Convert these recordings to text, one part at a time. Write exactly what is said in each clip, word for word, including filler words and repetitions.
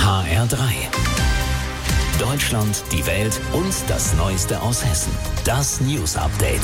H R drei. Deutschland, die Welt und das Neueste aus Hessen. Das News Update.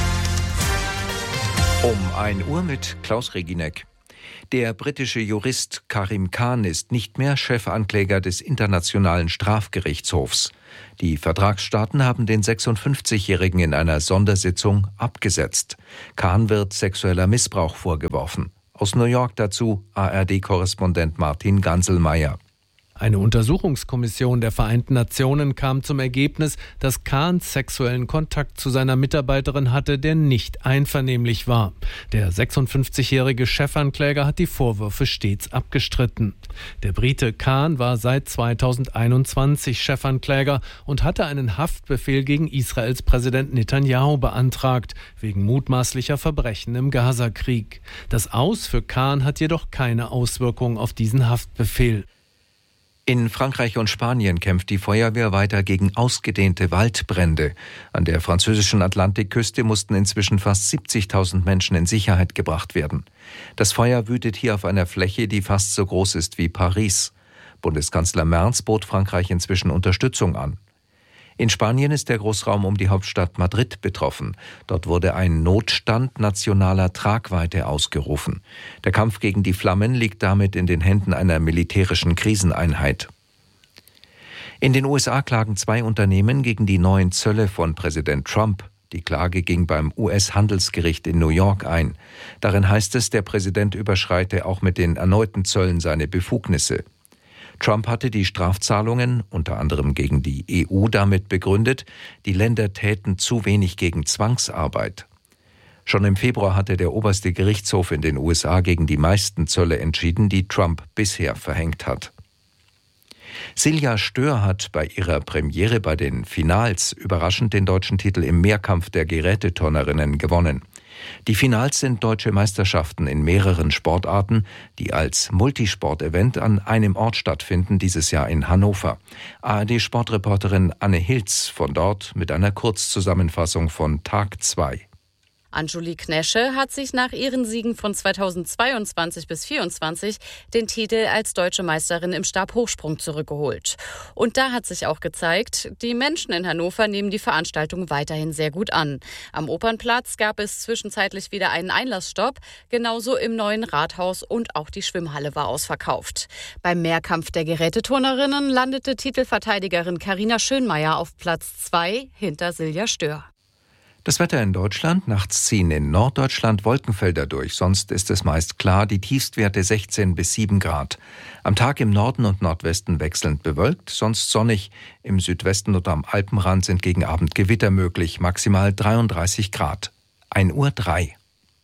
Um ein Uhr mit Klaus Reginek. Der britische Jurist Karim Khan ist nicht mehr Chefankläger des Internationalen Strafgerichtshofs. Die Vertragsstaaten haben den sechsundfünfzigjährigen in einer Sondersitzung abgesetzt. Khan wird sexueller Missbrauch vorgeworfen. Aus New York dazu A R D-Korrespondent Martin Ganselmeier. Eine Untersuchungskommission der Vereinten Nationen kam zum Ergebnis, dass Khan sexuellen Kontakt zu seiner Mitarbeiterin hatte, der nicht einvernehmlich war. Der sechsundfünfzigjährige Chefankläger hat die Vorwürfe stets abgestritten. Der Brite Khan war seit zweitausendeinundzwanzig Chefankläger und hatte einen Haftbefehl gegen Israels Präsident Netanyahu beantragt, wegen mutmaßlicher Verbrechen im Gazakrieg. Das Aus für Khan hat jedoch keine Auswirkung auf diesen Haftbefehl. In Frankreich und Spanien kämpft die Feuerwehr weiter gegen ausgedehnte Waldbrände. An der französischen Atlantikküste mussten inzwischen fast siebzigtausend Menschen in Sicherheit gebracht werden. Das Feuer wütet hier auf einer Fläche, die fast so groß ist wie Paris. Bundeskanzler Merz bot Frankreich inzwischen Unterstützung an. In Spanien ist der Großraum um die Hauptstadt Madrid betroffen. Dort wurde ein Notstand nationaler Tragweite ausgerufen. Der Kampf gegen die Flammen liegt damit in den Händen einer militärischen Kriseneinheit. In den U S A klagen zwei Unternehmen gegen die neuen Zölle von Präsident Trump. Die Klage ging beim U S-Handelsgericht in New York ein. Darin heißt es, der Präsident überschreite auch mit den erneuten Zöllen seine Befugnisse. Trump hatte die Strafzahlungen, unter anderem gegen die E U, damit begründet, die Länder täten zu wenig gegen Zwangsarbeit. Schon im Februar hatte der oberste Gerichtshof in den U S A gegen die meisten Zölle entschieden, die Trump bisher verhängt hat. Silja Stör hat bei ihrer Premiere bei den Finals überraschend den deutschen Titel im Mehrkampf der Geräteturnerinnen gewonnen. Die Finals sind deutsche Meisterschaften in mehreren Sportarten, die als Multisport-Event an einem Ort stattfinden, dieses Jahr in Hannover. A R D-Sportreporterin Anne Hilz von dort mit einer Kurzzusammenfassung von Tag zwei. Anjuli Knesche hat sich nach ihren Siegen von zweitausendzweiundzwanzig bis zweitausendvierundzwanzig den Titel als deutsche Meisterin im Stabhochsprung zurückgeholt. Und da hat sich auch gezeigt, die Menschen in Hannover nehmen die Veranstaltung weiterhin sehr gut an. Am Opernplatz gab es zwischenzeitlich wieder einen Einlassstopp, genauso im neuen Rathaus und auch die Schwimmhalle war ausverkauft. Beim Mehrkampf der Geräteturnerinnen landete Titelverteidigerin Carina Schönmeier auf Platz zwei hinter Silja Stör. Das Wetter in Deutschland: Nachts ziehen in Norddeutschland Wolkenfelder durch, sonst ist es meist klar, die Tiefstwerte sechzehn bis sieben Grad. Am Tag im Norden und Nordwesten wechselnd bewölkt, sonst sonnig. Im Südwesten und am Alpenrand sind gegen Abend Gewitter möglich, maximal dreiunddreißig Grad. ein Uhr drei.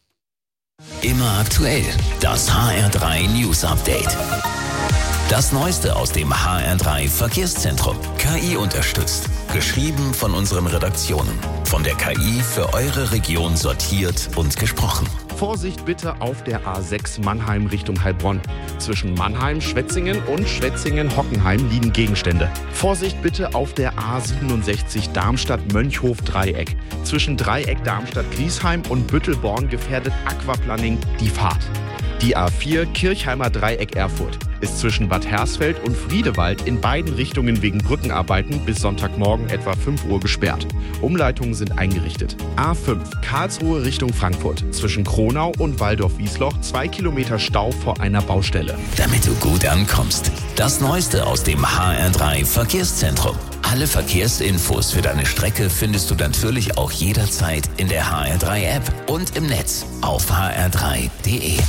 Immer aktuell, das H R drei News Update. Das Neueste aus dem H R drei Verkehrszentrum. K I unterstützt. Geschrieben von unseren Redaktionen. Von der K I für eure Region sortiert und gesprochen. Vorsicht bitte auf der A sechs Mannheim Richtung Heilbronn. Zwischen Mannheim, Schwetzingen und Schwetzingen-Hockenheim liegen Gegenstände. Vorsicht bitte auf der A siebenundsechzig Darmstadt-Mönchhof-Dreieck. Zwischen Dreieck Darmstadt-Griesheim und Büttelborn gefährdet Aquaplaning die Fahrt. Die A vier Kirchheimer Dreieck Erfurt ist zwischen Bad Hersfeld und Friedewald in beiden Richtungen wegen Brückenarbeiten bis Sonntagmorgen etwa fünf Uhr gesperrt. Umleitungen sind eingerichtet. A fünf Karlsruhe Richtung Frankfurt zwischen Kronau und Waldorf-Wiesloch zwei Kilometer Stau vor einer Baustelle. Damit du gut ankommst. Das Neueste aus dem H R drei Verkehrszentrum. Alle Verkehrsinfos für deine Strecke findest du natürlich auch jederzeit in der H R drei App und im Netz auf h r drei punkt d e.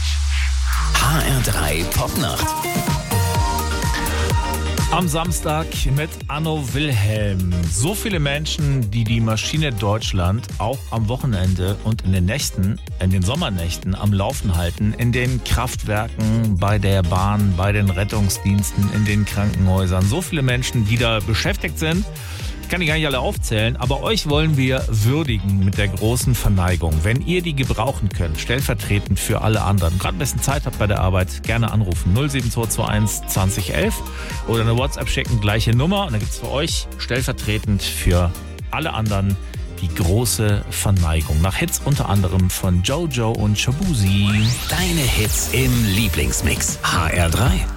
H R drei Popnacht. Am Samstag mit Anno Wilhelm. So viele Menschen, die die Maschine Deutschland auch am Wochenende und in den Nächten, in den Sommernächten am Laufen halten. In den Kraftwerken, bei der Bahn, bei den Rettungsdiensten, in den Krankenhäusern. So viele Menschen, die da beschäftigt sind. Ich kann die gar nicht alle aufzählen, aber euch wollen wir würdigen mit der großen Verneigung. Wenn ihr die gebrauchen könnt, stellvertretend für alle anderen, gerade ein bisschen Zeit habt bei der Arbeit, gerne anrufen. null sieben zwei zwei eins zwanzig elf oder eine WhatsApp schicken, gleiche Nummer. Und dann gibt es für euch stellvertretend für alle anderen die große Verneigung. Nach Hits unter anderem von Jojo und Shabuzi. Deine Hits im Lieblingsmix. H R drei.